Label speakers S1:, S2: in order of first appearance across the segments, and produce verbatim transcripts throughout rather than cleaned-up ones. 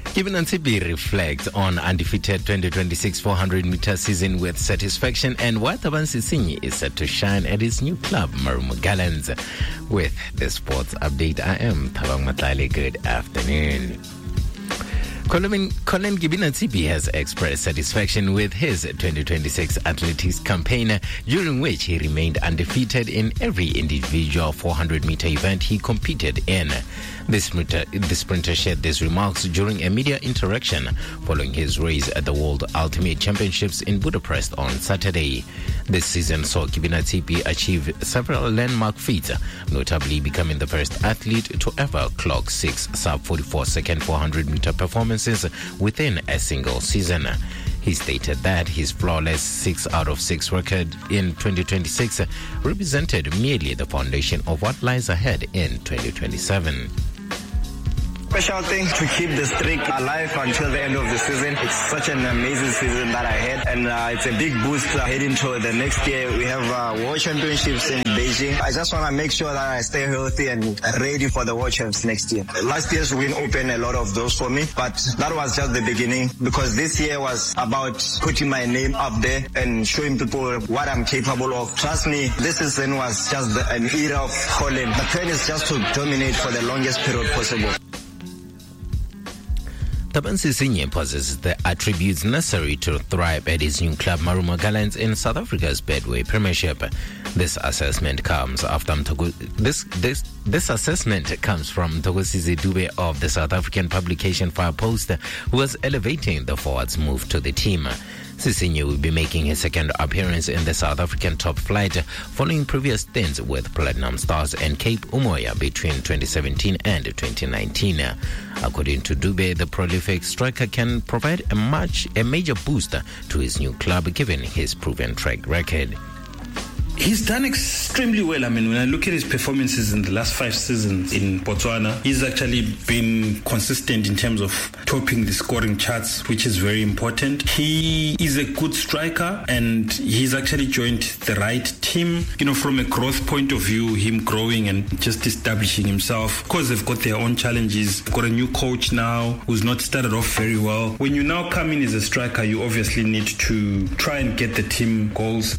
S1: Kibina Tsibi reflects on undefeated twenty twenty-six four hundred meter season with satisfaction, and why Thabang Sisinyi is set to shine at his new club, Marumo Gallants. With the sports update, I am Thabang Matlale. Good afternoon. Colin, Colin Kibina Tsibi has expressed satisfaction with his twenty twenty-six athletics campaign, during which he remained undefeated in every individual four hundred meter event he competed in. The sprinter, the sprinter shared these remarks during a media interaction following his race at the World Ultimate Championships in Budapest on Saturday. This season saw Kibina Tsibi achieve several landmark feats, notably becoming the first athlete to ever clock six sub forty-four second four hundred meter performances within a single season. He stated that his flawless six out of six record in twenty twenty-six represented merely the foundation of what lies ahead in twenty twenty-seven.
S2: Special thing to keep the streak alive until the end of the season. It's such an amazing season that I had, and uh, it's a big boost uh, heading to the next year. We have uh, World Championships in Beijing. I just want to make sure that I stay healthy and ready for the World Champs next year. Last year's win opened a lot of doors for me, but that was just the beginning, because this year was about putting my name up there and showing people what I'm capable of. Trust me, this season was just the, an era of calling. The plan is just to dominate for the longest period possible.
S1: Thabang Sisinyi possesses the attributes necessary to thrive at his new club Marumo Gallants in South Africa's Betway Premiership. This assessment comes after Mtogo, this this this assessment comes from Mthokozisi Dube of the South African publication Firepost, who was elevating the forward's move to the team. Sisinyi will be making his second appearance in the South African top flight following previous stints with Platinum Stars and Cape Umoya between twenty seventeen and twenty nineteen. According to Dube, the prolific striker can provide a much a major boost to his new club given his proven track record.
S3: He's done extremely well. I mean, when I look at his performances in the last five seasons in Botswana, he's actually been consistent in terms of topping the scoring charts, which is very important. He is a good striker, and he's actually joined the right team. You know, from a growth point of view, him growing and just establishing himself. Of course, they've got their own challenges. They've got a new coach now who's not started off very well. When you now come in as a striker, you obviously need to try and get the team goals.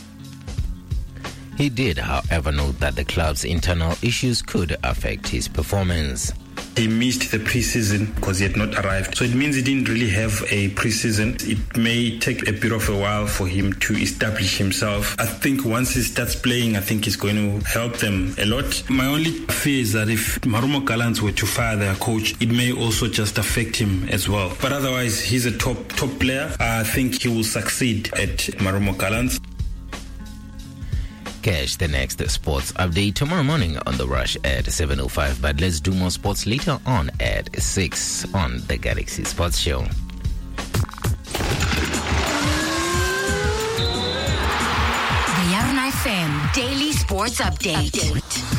S1: He did, however, note that the club's internal issues could affect his performance.
S3: He missed the preseason because he had not arrived. So it means he didn't really have a preseason. It may take a bit of a while for him to establish himself. I think once he starts playing, I think he's going to help them a lot. My only fear is that if Marumo Gallants were to fire their coach, it may also just affect him as well. But otherwise, he's a top, top player. I think he will succeed at Marumo Gallants.
S1: Catch the next sports update tomorrow morning on The Rush at seven oh five, but let's do more sports later on at six on the Galaxy Sports Show.
S4: The Yarn F M Daily Sports Update. Update.